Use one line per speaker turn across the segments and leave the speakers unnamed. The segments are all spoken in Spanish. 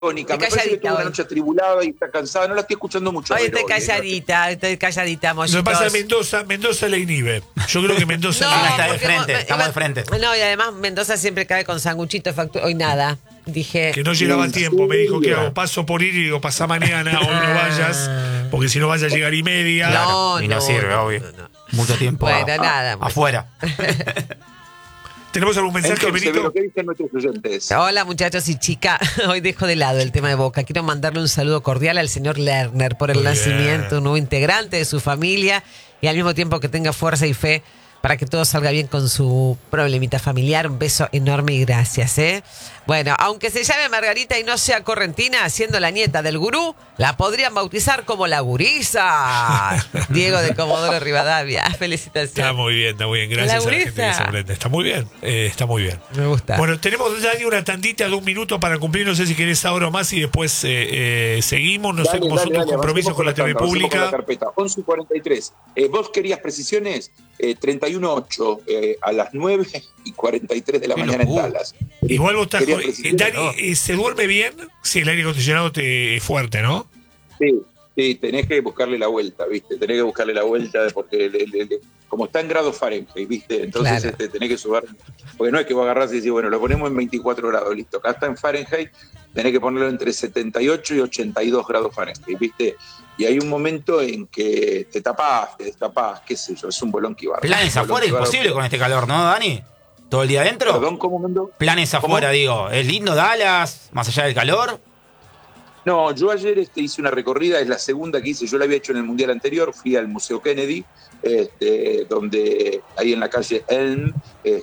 Me parece que tuvo una noche atribulada y está cansada. No la estoy escuchando mucho.
Hoy estoy calladita, Mochitos.
Lo que pasa es Mendoza le inhibe. Yo creo que Mendoza
está de frente, estamos de frente.
No, y además Mendoza siempre cae con sanguchito, hoy nada. Dije
que no llegaba a tiempo. Me dijo, ¿qué hago? Paso por ir y digo, pasá mañana, hoy no vayas, porque si no vas a llegar y media.
Y no sirve, obvio. Mucho tiempo
nada.
afuera.
¿Tenemos algún mensaje,
Entonces, Benito? ¿Qué dicen nuestros oyentes?
Hola, muchachos y chicas. Hoy dejo de lado el tema de Boca. Quiero mandarle un saludo cordial al señor Lerner por el nacimiento, un nuevo integrante de su familia, y al mismo tiempo que tenga fuerza y fe para que todo salga bien con su problemita familiar. Un beso enorme y gracias, ¿eh? Bueno, aunque se llame Margarita y no sea correntina, siendo la nieta del gurú, la podrían bautizar como la gurisa. Diego de Comodoro Rivadavia. Felicitaciones.
Está muy bien, gracias a la gente que se aprende. Está muy bien, está muy bien.
Me gusta.
Bueno, tenemos, Dani, una tandita de 1 minuto para cumplir. No sé si querés ahora o más y después seguimos. No sé cómo son tus compromisos con la TV pública.
11:43. ¿Vos querías precisiones? 31:08 a las 9:43 de la mañana en Dallas.
Igual vos estás... Dani, ¿se duerme bien si el aire acondicionado te es fuerte, no?
Sí, tenés que buscarle la vuelta, ¿viste? Tenés que buscarle la vuelta porque como está en grados Fahrenheit, ¿viste? Entonces tenés que subir, porque no es que vos agarrás y decís, bueno, lo ponemos en 24 grados, listo. Acá está en Fahrenheit, tenés que ponerlo entre 78 y 82 grados Fahrenheit, ¿viste? Y hay un momento en que te destapás, qué sé yo, es un bolón que va.
Planes afuera imposible con este calor, ¿no, Dani? ¿Todo el día adentro?
Perdón, ¿cómo mandó?
Planes afuera, digo. ¿Es lindo Dallas, más allá del calor?
No, yo ayer hice una recorrida, es la segunda que hice, yo la había hecho en el Mundial anterior, fui al Museo Kennedy, donde ahí en la calle Elm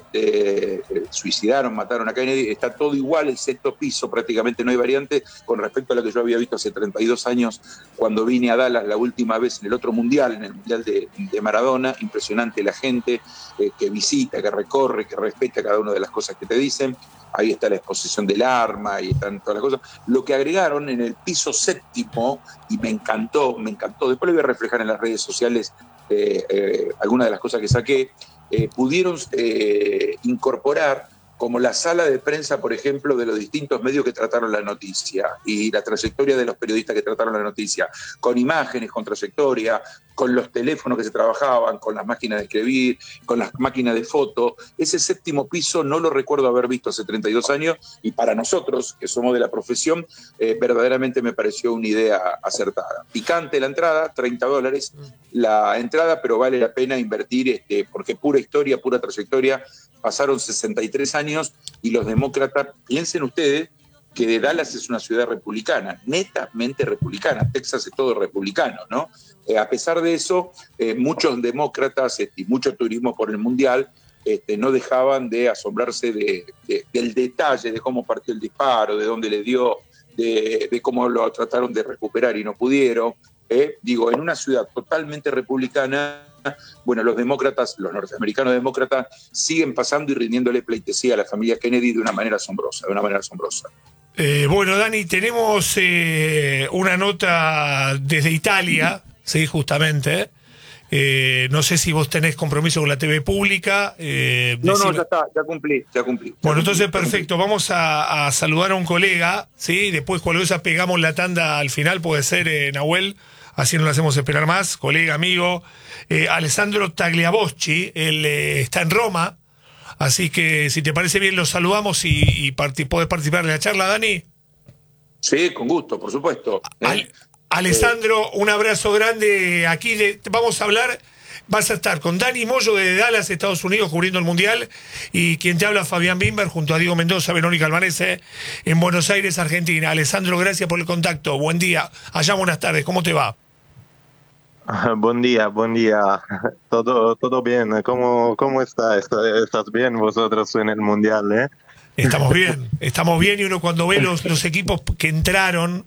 mataron a Kennedy, está todo igual, el 6º piso, prácticamente no hay variante con respecto a lo que yo había visto hace 32 años cuando vine a Dallas la última vez en el otro Mundial, en el Mundial de Maradona. Impresionante la gente que visita, que recorre, que respeta cada una de las cosas que te dicen. Ahí está la exposición del arma y están todas las cosas. Lo que agregaron en el piso 7º, y me encantó, después lo voy a reflejar en las redes sociales algunas de las cosas que saqué, pudieron incorporar como la sala de prensa, por ejemplo, de los distintos medios que trataron la noticia y la trayectoria de los periodistas que trataron la noticia, con imágenes, con trayectoria, con los teléfonos que se trabajaban, con las máquinas de escribir, con las máquinas de foto. Ese 7º piso no lo recuerdo haber visto hace 32 años y para nosotros, que somos de la profesión, verdaderamente me pareció una idea acertada. Picante la entrada, $30 la entrada, pero vale la pena invertir porque pura historia, pura trayectoria. Pasaron 63 años y los demócratas, piensen ustedes que Dallas es una ciudad republicana, netamente republicana. Texas es todo republicano, ¿no? A pesar de eso, muchos demócratas y mucho turismo por el Mundial no dejaban de asombrarse del detalle de cómo partió el disparo, de dónde le dio, de cómo lo trataron de recuperar y no pudieron. Digo, en una ciudad totalmente republicana, bueno, los norteamericanos demócratas, siguen pasando y rindiéndole pleitesía a la familia Kennedy de una manera asombrosa,
Bueno, Dani, tenemos una nota desde Italia, sí, justamente. No sé si vos tenés compromiso con la TV pública.
No, ya está, ya cumplí.
Bueno, entonces perfecto, vamos a saludar a un colega, ¿sí? Después cuando esa pegamos la tanda al final, puede ser Nahuel, así no lo hacemos esperar más, colega, amigo, Alessandro Tagliaboschi, él está en Roma, así que si te parece bien lo saludamos y podés participar de la charla, Dani.
Sí, con gusto, por supuesto.
Alessandro, un abrazo grande. Aquí vamos a hablar, vas a estar con Dani Moyo de Dallas, Estados Unidos, cubriendo el Mundial, y quien te habla, Fabián Bimber, junto a Diego Mendoza, Verónica Albanese, en Buenos Aires, Argentina. Alessandro, gracias por el contacto. Buen día. Allá, buenas tardes. ¿Cómo te va?
Buen día. Todo bien. ¿Cómo está? ¿Estás bien vosotros en el Mundial,
Estamos bien, y uno cuando ve los equipos que entraron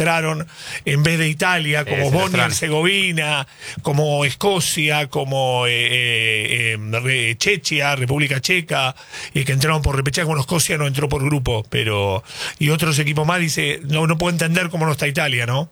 en vez de Italia, como Bosnia y Herzegovina, como Escocia, como Chechia, República Checa, y que entraron por repechaje. Bueno, Escocia no entró por grupo, y otros equipos más, dice, no puedo entender cómo no está Italia, ¿no?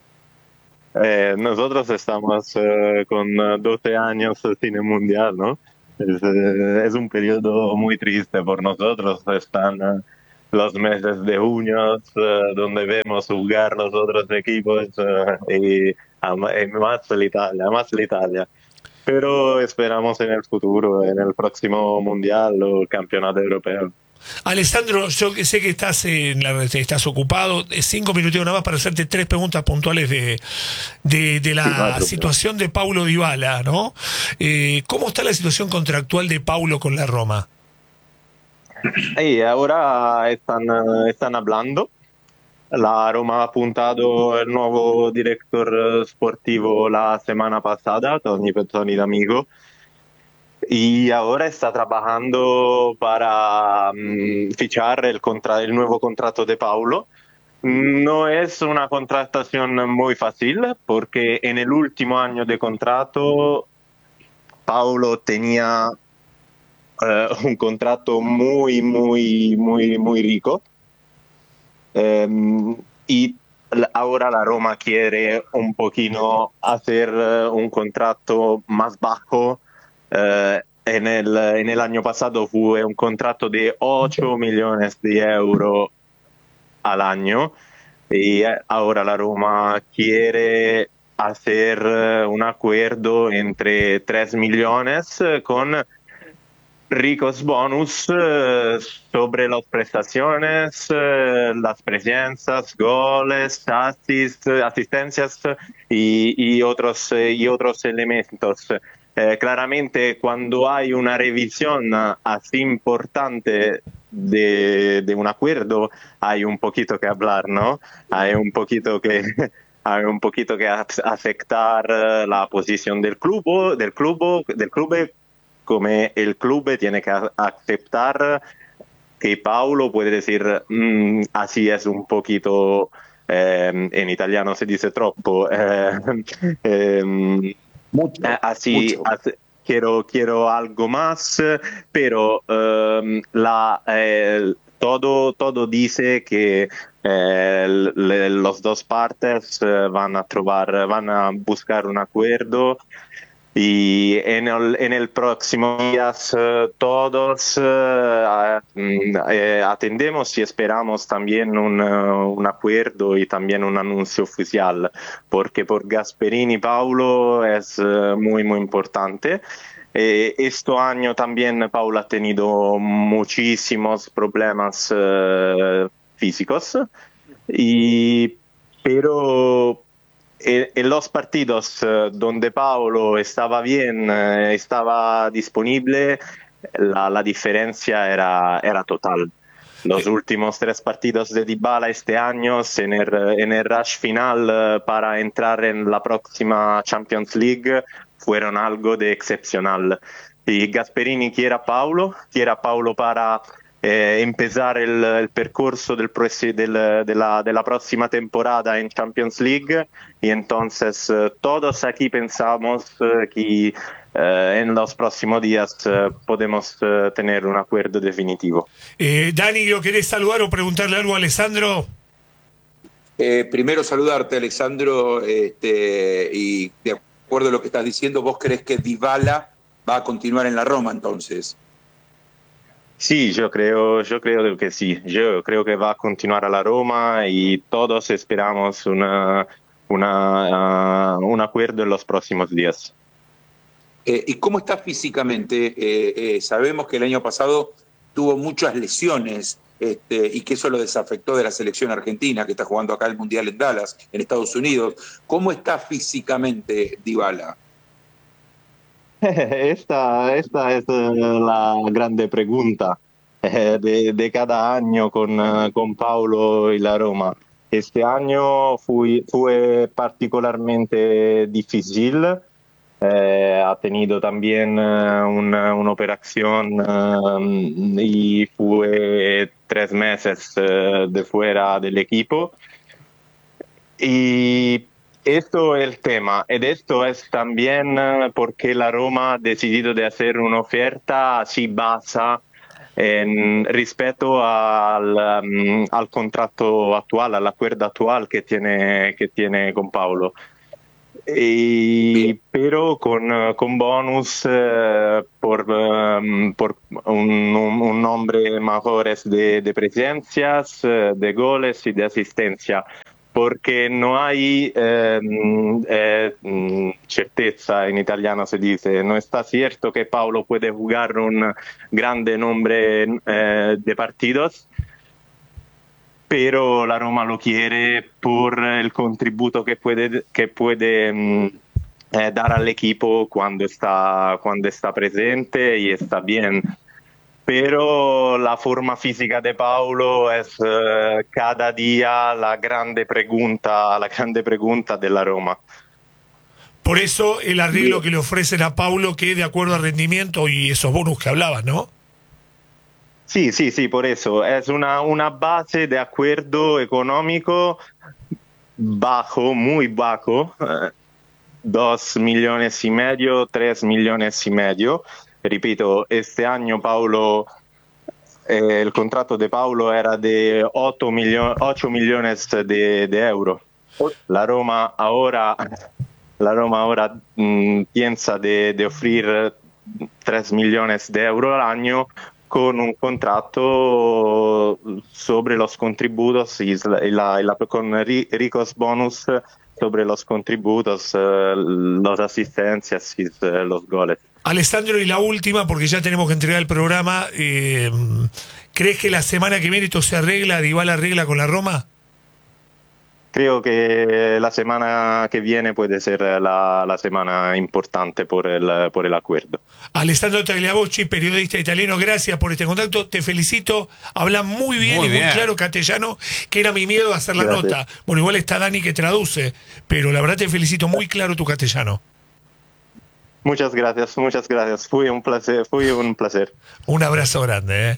Nosotros estamos con 12 años sin el Mundial, ¿no? Es un periodo muy triste por nosotros. Están los meses de junio, donde vemos jugar los otros equipos y más l'Italia. Pero esperamos en el futuro, en el próximo Mundial o el Campeonato Europeo.
Alessandro, yo que sé que estás ocupado, 5 minutos nada más para hacerte 3 preguntas puntuales de la situación de Paulo Dybala, ¿no? ¿Cómo está la situación contractual de Paulo con la Roma?
Y ahora están hablando. La Roma ha apuntado el nuevo director sportivo la semana pasada, Tony D'Amico, y ahora está trabajando para fichar el nuevo contrato de Paulo. No es una contratación muy fácil porque en el último año de contrato Paulo tenía un contrato muy rico. Y ahora la Roma quiere un poquito hacer un contrato más bajo. En el año pasado fue un contrato de 8 millones de euros al año y ahora la Roma quiere hacer un acuerdo entre 3 millones con ricos bonus sobre las prestaciones, las presencias, goles, asistencias y otros elementos. Claramente, cuando hay una revisión así importante de un acuerdo, hay un poquito que hablar, ¿no? Hay un poquito que afectar la posición del club, como el club tiene que aceptar que Paulo puede decir así es un poquito, en italiano se dice troppo,
Mucho.
Quiero algo más, pero todo dice que los dos partes van a buscar un acuerdo. Y en el próximo días todos atendemos y esperamos también un acuerdo y también un anuncio oficial, porque por Gasperini Paulo es muy importante. Este año también Paulo ha tenido muchísimos problemas físicos, pero en los partidos donde Paulo estaba bien, estaba disponible, la diferencia era total. Los últimos 3 partidos de Dybala este año en el rush final para entrar en la próxima Champions League fueron algo de excepcional. Y Gasperini quiere a Paulo para empezar el percurso de la próxima temporada en Champions League, y entonces todos aquí pensamos que en los próximos días podemos tener un acuerdo definitivo.
Dani, ¿lo querés saludar o preguntarle algo a Alessandro?
Primero saludarte, Alessandro, y de acuerdo a lo que estás diciendo, ¿vos crees que Dybala va a continuar en la Roma entonces?
Sí, yo creo que sí. Yo creo que va a continuar a la Roma y todos esperamos un acuerdo en los próximos días.
¿Y cómo está físicamente? Sabemos que el año pasado tuvo muchas lesiones y que eso lo desafectó de la selección argentina, que está jugando acá el Mundial en Dallas, en Estados Unidos. ¿Cómo está físicamente Dybala?
Esta es la grande pregunta de cada año con Paulo y la Roma. Este año fue particularmente difícil. Ha tenido también una operación y fue 3 meses de fuera del equipo. Y esto es el tema, y esto es también porque la Roma ha decidido de hacer una oferta así basa respecto al contrato actual, al acuerdo actual que tiene con Paulo. pero con bonus por un nombre mejores de presencias, de goles y de asistencia, porque no hay certeza, en italiano se dice, no está cierto que Paolo puede jugar un grande nombre de partidos, pero la Roma lo quiere por el contributo que puede dar al equipo cuando está presente y está bien. Pero la forma física de Paolo es cada día la grande pregunta de la Roma.
Por eso el arreglo que le ofrecen a Paulo, que de acuerdo al rendimiento y esos bonus que hablabas, ¿no?
Sí, por eso. Es una base de acuerdo económico bajo, muy bajo, 2,5 millones, 3,5 millones. Repito, este año el contrato de Paolo era de 8 millones de euros. La Roma ahora piensa de ofrecer 3 millones de euros al año con un contrato sobre los contributos y con ricos bonus sobre los contributos, las asistencias y los goles.
Alessandro, y la última, porque ya tenemos que entregar el programa, ¿crees que la semana que viene esto se arregla, Dybala arregla con la Roma?
Creo que la semana que viene puede ser la semana importante por el acuerdo.
Alessandro Tagliabocci, periodista italiano, gracias por este contacto, te felicito, habla muy bien muy claro castellano, que era mi miedo hacer la nota. Bueno, igual está Dani que traduce, pero la verdad te felicito, muy claro tu castellano.
Muchas gracias. Fue un placer.
Un abrazo grande.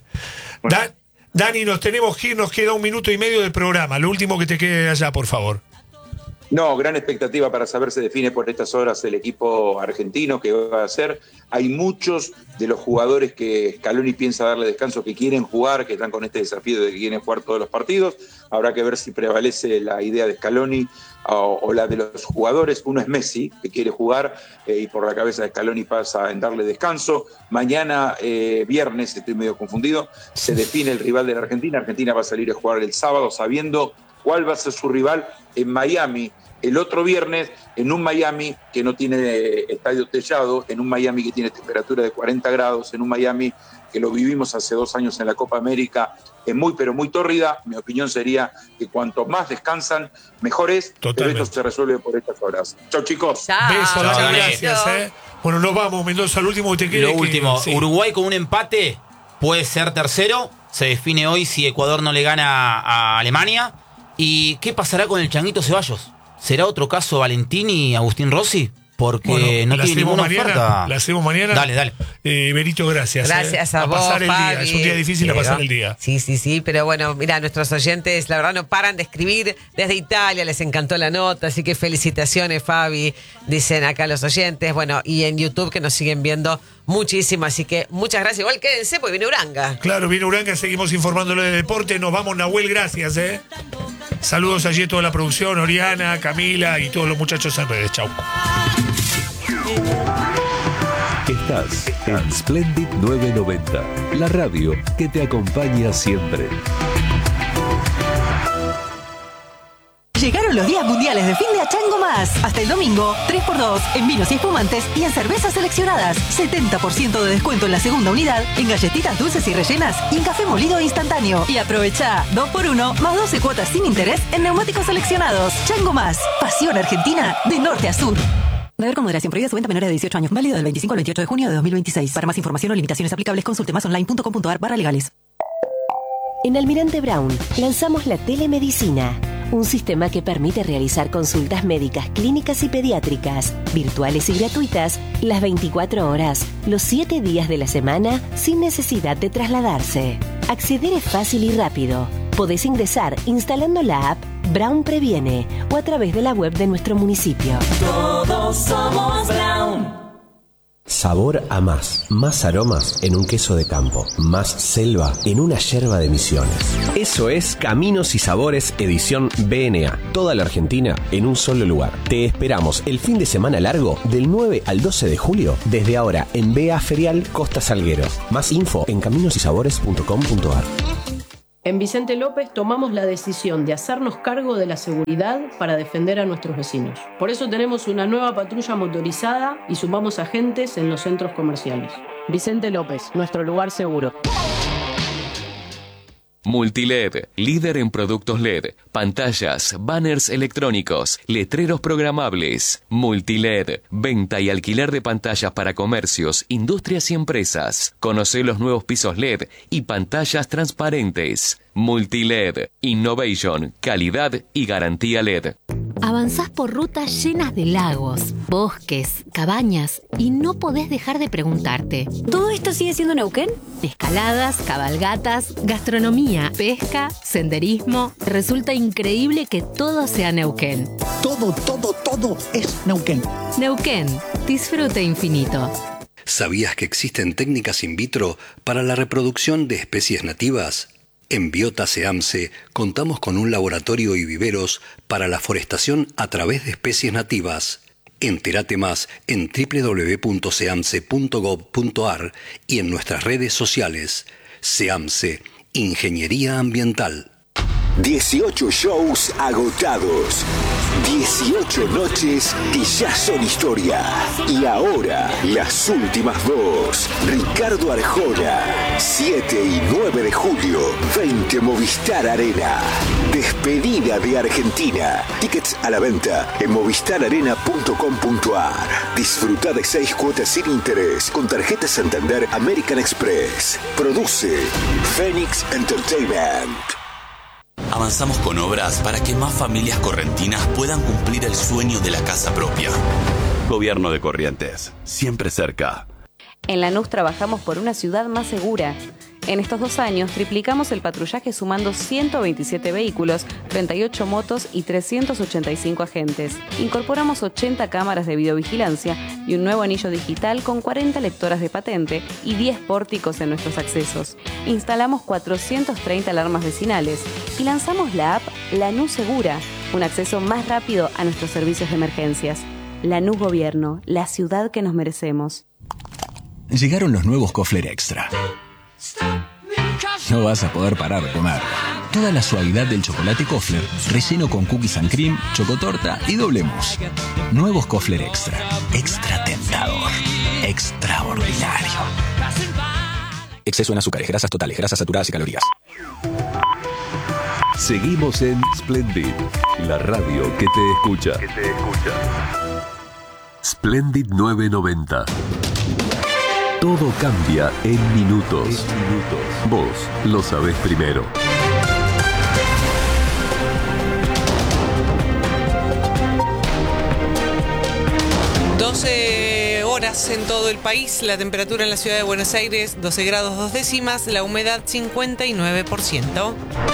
Dani, nos tenemos que ir, nos queda 1 minuto y medio del programa. Lo último que te quede allá, por favor.
No, gran expectativa para saber, se define por estas horas el equipo argentino que va a hacer. Hay muchos de los jugadores que Scaloni piensa darle descanso, que quieren jugar, que están con este desafío de que quieren jugar todos los partidos. Habrá que ver si prevalece la idea de Scaloni o la de los jugadores. Uno es Messi, que quiere jugar y por la cabeza de Scaloni pasa en darle descanso. Mañana, viernes, estoy medio confundido, se define el rival de la Argentina. Argentina va a salir a jugar el sábado sabiendo cuál va a ser su rival en Miami. El otro viernes, en un Miami que no tiene estadio techado, en un Miami que tiene temperatura de 40 grados, en un Miami que lo vivimos hace 2 años en la Copa América, es muy, pero muy tórrida. Mi opinión sería que cuanto más descansan, mejor es. Totalmente. Pero esto se resuelve por estas horas. Chau, chicos.
Besos, gracias. Bueno, nos vamos, Mendoza, lo último que te quede.
Lo último, sí. Uruguay con un empate puede ser tercero. Se define hoy si Ecuador no le gana a Alemania. ¿Y qué pasará con el Changuito Ceballos? ¿Será otro caso Valentini y Agustín Rossi? Porque no tiene ninguna oferta.
La hacemos mañana.
Dale.
Berito, gracias.
Gracias a vos,
pasar el
Fabi.
día. Es un día difícil a pasar el día.
Sí, pero bueno, mira, nuestros oyentes, la verdad, no paran de escribir desde Italia, les encantó la nota, así que felicitaciones, Fabi, dicen acá los oyentes. Bueno, y en YouTube que nos siguen viendo muchísimo, así que muchas gracias. Igual quédense, pues viene Uranga.
Claro, viene Uranga, seguimos informándolo de deporte. Nos vamos, Nahuel, gracias. Saludos allí a toda la producción, Oriana, Camila y todos los muchachos en redes. Chau.
Estás en Splendid 990, la radio que te acompaña siempre.
Llegaron los días mundiales de fin de a Chango Más. Hasta el domingo, 3x2 en vinos y espumantes y en cervezas seleccionadas. 70% de descuento en la segunda unidad, en galletitas dulces y rellenas y en café molido instantáneo. Y aprovecha 2x1 más 12 cuotas sin interés en neumáticos seleccionados. Chango Más, pasión argentina de norte a sur. Beber con moderación, prohibida su venta menores de 18 años. Válido del 25 al 28 de junio de 2026. Para más información o limitaciones aplicables, consulte masonline.com.ar/legales.
En Almirante Brown lanzamos la telemedicina, un sistema que permite realizar consultas médicas, clínicas y pediátricas, virtuales y gratuitas, las 24 horas, los 7 días de la semana, sin necesidad de trasladarse. Acceder es fácil y rápido. Podés ingresar instalando la app Brown Previene o a través de la web de nuestro municipio. Todos somos Brown.
Sabor a más. Más aromas en un queso de campo. Más selva en una yerba de Misiones. Eso es Caminos y Sabores edición BNA. Toda la Argentina en un solo lugar. Te esperamos el fin de semana largo del 9 al 12 de julio. Desde ahora en BA Ferial Costa Salguero. Más info en caminosysabores.com.ar.
En Vicente López tomamos la decisión de hacernos cargo de la seguridad para defender a nuestros vecinos. Por eso tenemos una nueva patrulla motorizada y sumamos agentes en los centros comerciales. Vicente López, nuestro lugar seguro.
Multiled, líder en productos LED, pantallas, banners electrónicos, letreros programables. Multiled, venta y alquiler de pantallas para comercios, industrias y empresas. Conoce los nuevos pisos LED y pantallas transparentes. Multiled, innovation, calidad y garantía LED.
Avanzás por rutas llenas de lagos, bosques, cabañas y no podés dejar de preguntarte: ¿todo esto sigue siendo Neuquén? Escaladas, cabalgatas, gastronomía, pesca, senderismo. Resulta increíble que todo sea Neuquén.
Todo es Neuquén.
Neuquén, disfrute infinito.
¿Sabías que existen técnicas in vitro para la reproducción de especies nativas? En Biota SEAMSE contamos con un laboratorio y viveros para la forestación a través de especies nativas. Entérate más en www.seamse.gov.ar y en nuestras redes sociales. SEAMSE, Ingeniería Ambiental.
18 shows agotados. 18 noches que ya son historia. Y ahora, las últimas dos. Ricardo Arjona, 7 y 9 de julio, 20 Movistar Arena. Despedida de Argentina. Tickets a la venta en movistararena.com.ar. Disfruta de 6 cuotas sin interés con tarjeta Santander American Express. Produce Phoenix Entertainment.
Avanzamos con obras para que más familias correntinas puedan cumplir el sueño de la casa propia. Gobierno de Corrientes, siempre cerca.
En Lanús trabajamos por una ciudad más segura. En estos 2 años triplicamos el patrullaje sumando 127 vehículos, 38 motos y 385 agentes. Incorporamos 80 cámaras de videovigilancia y un nuevo anillo digital con 40 lectoras de patente y 10 pórticos en nuestros accesos. Instalamos 430 alarmas vecinales y lanzamos la app Lanús Segura, un acceso más rápido a nuestros servicios de emergencias. Lanús Gobierno, la ciudad que nos merecemos.
Llegaron los nuevos Kofler Extra. No vas a poder parar de comer. Toda la suavidad del chocolate Kofler, relleno con cookies and cream, chocotorta y doble mousse. Nuevos Kofler Extra. Extra tentador. Extraordinario. Exceso en azúcares, grasas totales, grasas saturadas y calorías.
Seguimos en Splendid, la radio que te escucha. Splendid 990. Todo cambia en minutos. Vos lo sabés primero.
Horas en todo el país, la temperatura en la ciudad de Buenos Aires 12 grados 2 décimas, la humedad 59%.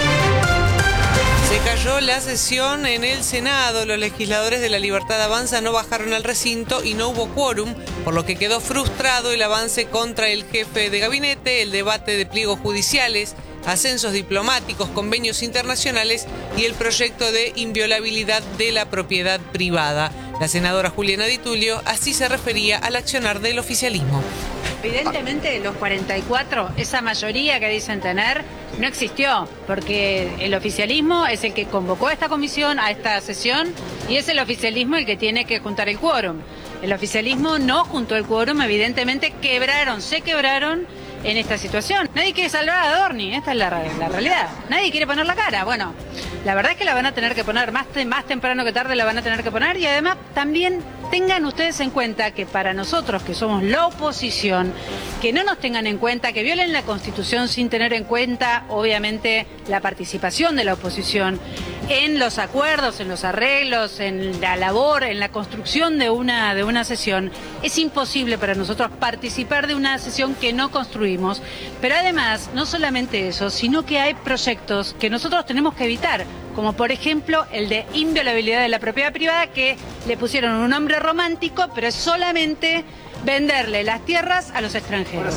Se cayó la sesión en el Senado, los legisladores de La Libertad Avanza no bajaron al recinto y no hubo quórum, por lo que quedó frustrado el avance contra el jefe de gabinete, el debate de pliegos judiciales, ascensos diplomáticos, convenios internacionales y el proyecto de inviolabilidad de la propiedad privada. La senadora Juliana Di Tulio así se refería al accionar del oficialismo.
Evidentemente los 44, esa mayoría que dicen tener, no existió, porque el oficialismo es el que convocó a esta comisión, a esta sesión, y es el oficialismo el que tiene que juntar el quórum. El oficialismo no juntó el quórum, evidentemente se quebraron en esta situación. Nadie quiere salvar a Adorni, esta es la realidad. Nadie quiere poner la cara. Bueno, la verdad es que la van a tener que poner, más temprano que tarde la van a tener que poner, y además también tengan ustedes en cuenta que para nosotros que somos la oposición, que no nos tengan en cuenta, que violen la Constitución sin tener en cuenta, obviamente, la participación de la oposición en los acuerdos, en los arreglos, en la labor, en la construcción de una sesión. Es imposible para nosotros participar de una sesión que no construimos, pero además, no solamente eso, sino que hay proyectos que nosotros tenemos que evitar, como por ejemplo el de inviolabilidad de la propiedad privada, que le pusieron un nombre romántico, pero es solamente venderle las tierras a los extranjeros.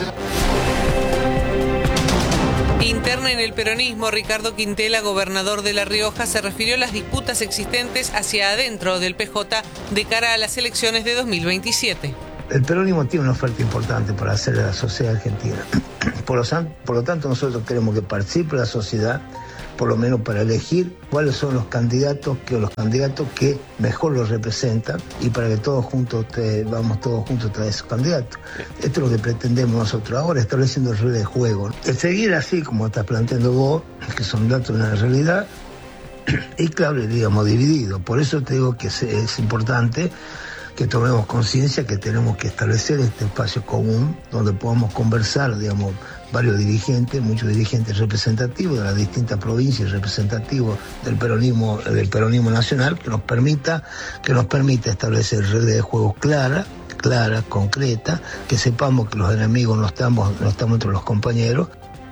Interna en el peronismo, Ricardo Quintela, gobernador de La Rioja, se refirió a las disputas existentes hacia adentro del PJ de cara a las elecciones de 2027.
El peronismo tiene una oferta importante para hacer a la sociedad argentina. Por lo tanto, nosotros queremos que participe la sociedad, por lo menos para elegir cuáles son los candidatos que mejor los representan y para que vamos todos juntos tras esos candidatos. Esto es lo que pretendemos nosotros ahora, estableciendo reglas de juego. El seguir así, como estás planteando vos, que son datos de una realidad, y claro, digamos, dividido. Por eso te digo que es importante que tomemos conciencia que tenemos que establecer este espacio común donde podamos conversar, digamos, muchos dirigentes representativos de las distintas provincias, representativos del peronismo nacional, que nos permita establecer reglas de juego claras, concretas, que sepamos que los enemigos no estamos entre los compañeros.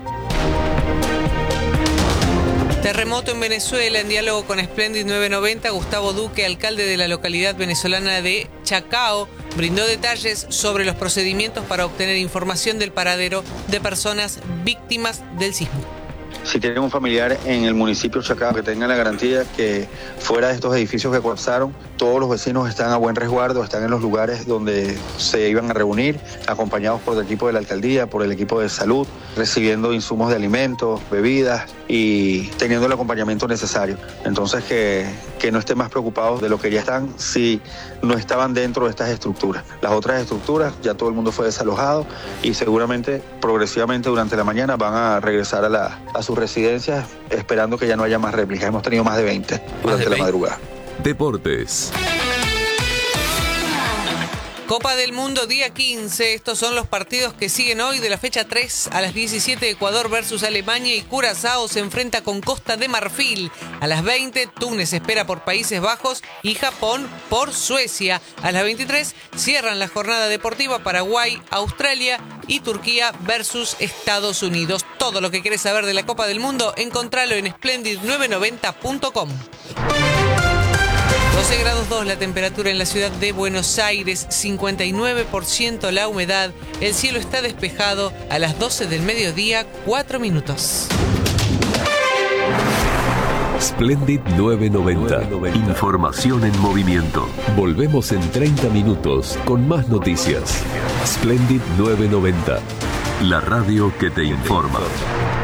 Terremoto en Venezuela. En diálogo con Splendid 990, Gustavo Duque, alcalde de la localidad venezolana de Chacao, brindó detalles sobre los procedimientos para obtener información del paradero de personas víctimas del sismo.
Si tienen un familiar en el municipio de Chacao, que tengan la garantía que fuera de estos edificios que colapsaron, todos los vecinos están a buen resguardo, están en los lugares donde se iban a reunir, acompañados por el equipo de la alcaldía, por el equipo de salud, recibiendo insumos de alimentos, bebidas y teniendo el acompañamiento necesario. Entonces que no estén más preocupados de lo que ya están si no estaban dentro de estas estructuras. Las otras estructuras ya todo el mundo fue desalojado y seguramente progresivamente durante la mañana van a regresar a sus residencias, esperando que ya no haya más réplicas. Hemos tenido más de 20 durante la madrugada.
Deportes.
Copa del Mundo, día 15. Estos son los partidos que siguen hoy de la fecha 3. A las 17, Ecuador versus Alemania y Curazao se enfrenta con Costa de Marfil. A las 20, Túnez espera por Países Bajos y Japón por Suecia. A las 23, cierran la jornada deportiva Paraguay, Australia y Turquía versus Estados Unidos. Todo lo que querés saber de la Copa del Mundo, encontralo en splendid990.com. 12 grados 2 la temperatura en la ciudad de Buenos Aires, 59% la humedad, el cielo está despejado. A las 12 del mediodía, 4 minutos.
Splendid 990. Información en movimiento. Volvemos en 30 minutos con más noticias. Splendid 990. La radio que te informa.